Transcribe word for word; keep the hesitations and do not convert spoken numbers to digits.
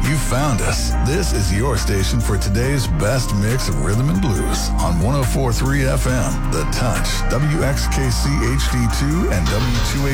You found us. This is your station for today's best mix of rhythm and blues on one oh four point three F M, The Touch, W X K C H D two, and W two